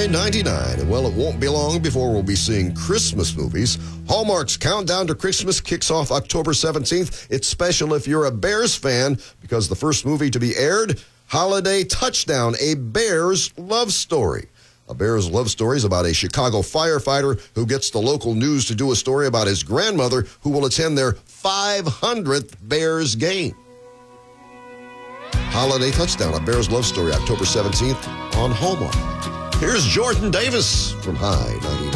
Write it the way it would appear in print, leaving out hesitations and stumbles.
$9.99. And well, it won't be long before we'll be seeing Christmas movies. Hallmark's Countdown to Christmas kicks off October 17th. It's special if you're a Bears fan because the first movie to be aired, Holiday Touchdown, a Bears love story. A Bears love story is about a Chicago firefighter who gets the local news to do a story about his grandmother who will attend their 500th Bears game. Holiday Touchdown, a Bears love story, October 17th on Hallmark. Here's Jordan Davis from High 98.